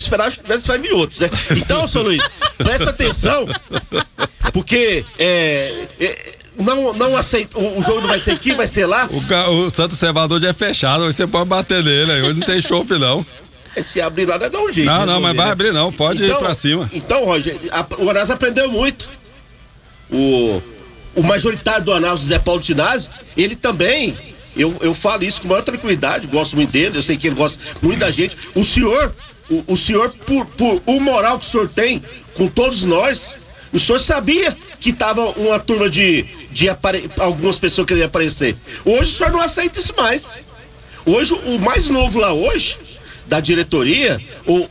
esperava que vai vir outros, né? Então, seu Luiz, presta atenção, porque não aceita, o jogo não vai ser aqui, vai ser lá. O Santo Cevador já é fechado, você pode bater nele, aí hoje não tem chopp não. Se abrir lá, vai dar um jeito. Não, mas vai abrir não, pode ir pra cima. Então, Roger, o Anápolis aprendeu muito. O majoritário do Anápolis, Zé Paulo Tinazzi, ele também, eu falo isso com maior tranquilidade, gosto muito dele, eu sei que ele gosta muito da gente. O senhor, por o moral que o senhor tem com todos nós, o senhor sabia que tava uma turma de algumas pessoas querendo aparecer. Hoje o senhor não aceita isso mais. Hoje, o mais novo lá hoje, da diretoria,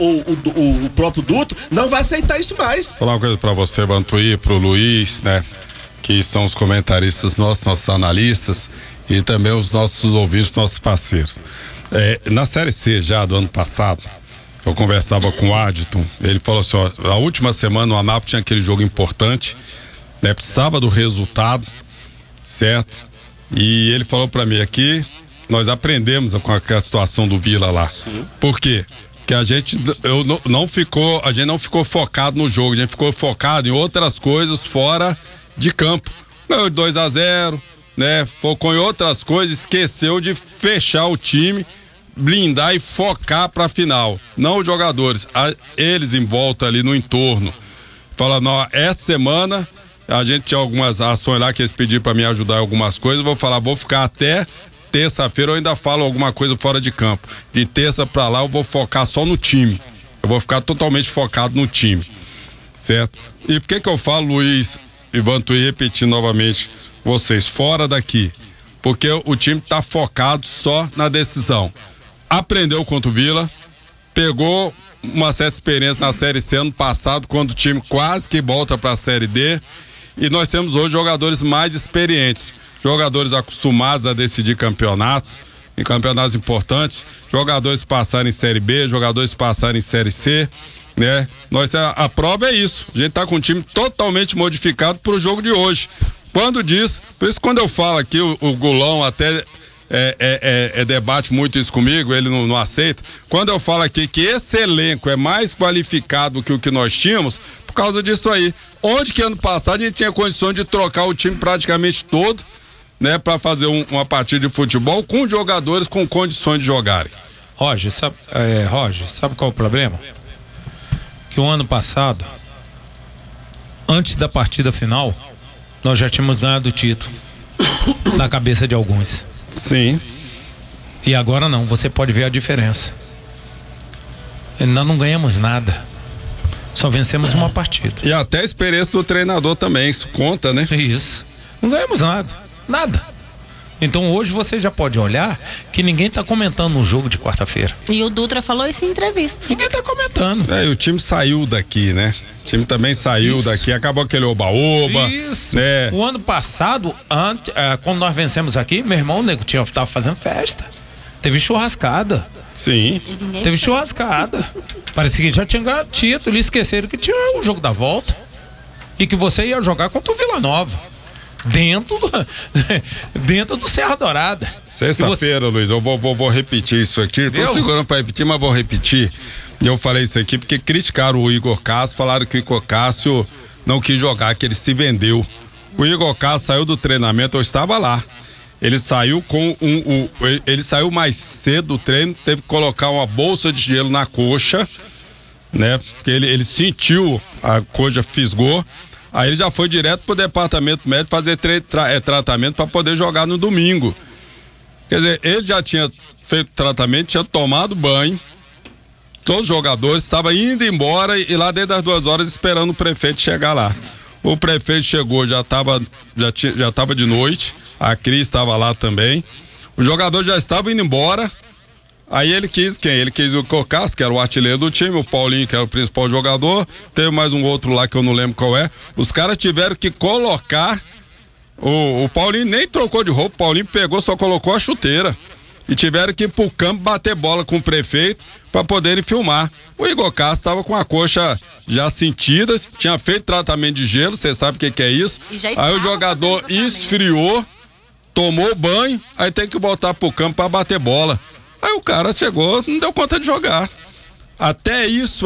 o próprio Duto, não vai aceitar isso mais. Vou falar uma coisa pra você, Bantuí, pro Luiz, né? Que são os comentaristas nossos analistas e também os nossos ouvintes, nossos parceiros. Na Série C já do ano passado, eu conversava com o Adton, ele falou assim, ó, a última semana o Anápolis tinha aquele jogo importante, né? Precisava do resultado, certo? E ele falou pra mim aqui, nós aprendemos com a situação do Vila lá. Sim. Por quê? Porque a gente não ficou focado no jogo, a gente ficou focado em outras coisas fora de campo. Ganhou 2-0, né? Focou em outras coisas, esqueceu de fechar o time, blindar e focar pra final. Não os jogadores, eles em volta ali no entorno. Falando, ó, essa semana a gente tinha algumas ações lá que eles pediram pra me ajudar em algumas coisas, vou ficar até terça-feira, eu ainda falo alguma coisa fora de campo. De terça pra lá eu vou focar só no time. Eu vou ficar totalmente focado no time. Certo? E por que eu falo, Luiz e Bantuí, repetindo novamente vocês, fora daqui? Porque o time tá focado só na decisão. Aprendeu contra o Vila, pegou uma certa experiência na Série C ano passado, quando o time quase que volta pra Série D. E nós temos hoje jogadores mais experientes, jogadores acostumados a decidir campeonatos, em campeonatos importantes, jogadores passarem em Série B, jogadores passarem em Série C, né? A prova é isso, a gente tá com um time totalmente modificado pro jogo de hoje. Quando diz, por isso quando eu falo aqui, o Gulão até debate muito isso comigo, ele não aceita. Quando eu falo aqui que esse elenco é mais qualificado que o que nós tínhamos, por causa disso aí. Onde que ano passado a gente tinha condições de trocar o time praticamente todo, né, para fazer uma partida de futebol com jogadores com condições de jogarem. Roger, sabe qual é o problema? Que o ano passado, antes da partida final, nós já tínhamos ganhado o título na cabeça de alguns. Sim. E agora não, você pode ver a diferença. Nós não ganhamos nada. Só vencemos uma partida. E até a experiência do treinador também, isso conta, né? Isso. Não ganhamos nada. Então hoje você já pode olhar que ninguém tá comentando no jogo de quarta-feira. E o Dutra falou isso em entrevista. Ninguém tá comentando. E o time saiu daqui, né? O time também saiu daqui, acabou aquele oba-oba. Isso. Né? O ano passado, quando nós vencemos aqui, meu irmão, o nego tava fazendo festa. Teve churrascada. Sim. Teve churrascada. Parecia que já tinha ganhado título. Eles esqueceram que tinha o jogo da volta. E que você ia jogar contra o Vila Nova. Dentro do Serra Dourada. Sexta-feira, Luiz, eu vou repetir isso aqui. Tô segurando pra repetir, mas vou repetir. E eu falei isso aqui porque criticaram o Igor Cássio, falaram que o Igor Cássio não quis jogar, que ele se vendeu. O Igor Cássio saiu do treinamento, eu estava lá. Ele saiu ele saiu mais cedo do treino, teve que colocar uma bolsa de gelo na coxa, né? Porque ele sentiu, a coxa fisgou. Aí ele já foi direto pro departamento médico fazer tratamento para poder jogar no domingo. Quer dizer, ele já tinha feito tratamento, tinha tomado banho. Todos os jogadores estavam indo embora e lá dentro das 2 horas esperando o prefeito chegar lá. O prefeito chegou, já tava de noite. A Cris estava lá também. O jogador já estava indo embora. Aí ele quis quem? Ele quis o Cocas, que era o artilheiro do time, o Paulinho, que era o principal jogador. Teve mais um outro lá que eu não lembro qual é. Os caras tiveram que colocar. O Paulinho nem trocou de roupa, o Paulinho pegou, só colocou a chuteira. E tiveram que ir pro campo bater bola com o prefeito para poderem filmar. O Igor Castro estava com a coxa já sentida, tinha feito tratamento de gelo, você sabe o que é isso. Aí o jogador esfriou, tomou banho, aí tem que voltar pro campo para bater bola. Aí o cara chegou, não deu conta de jogar. Até isso